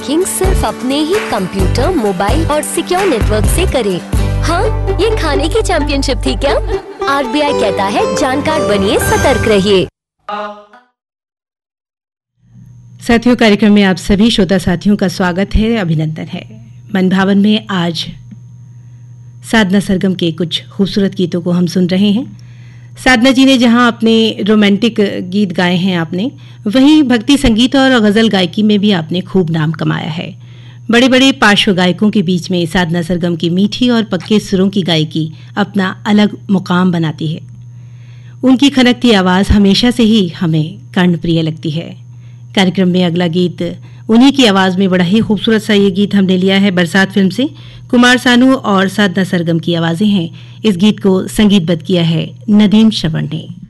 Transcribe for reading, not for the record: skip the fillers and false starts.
King सिर्फ अपने ही computer, mobile और सिक्योर नेटवर्क से करे। हाँ, ये खाने की चैंपियनशिप थी क्या? आरबीआई कहता है जानकार बनिए, सतर्क रहिए। साथियों, कार्यक्रम में आप सभी श्रोता साथियों का स्वागत है, अभिनंदन है। मन भावन में आज साधना सरगम के कुछ खूबसूरत गीतों को हम सुन रहे हैं। साधना जी ने जहां अपने रोमांटिक गीत गाए हैं आपने, वहीं भक्ति संगीत और गज़ल गायकी में भी आपने खूब नाम कमाया है। बड़े बड़े पार्श्व गायकों के बीच में साधना सरगम की मीठी और पक्के सुरों की गायकी अपना अलग मुकाम बनाती है। उनकी खनकती आवाज़ हमेशा से ही हमें कर्णप्रिय लगती है। कार्यक्रम में अगला गीत उन्हीं की आवाज़ में बड़ा ही खूबसूरत सा ये गीत हमने लिया है बरसात फिल्म से। कुमार सानू और साधना सरगम की आवाज़ें हैं। इस गीत को संगीतबद्ध किया है नदीम श्रवण ने।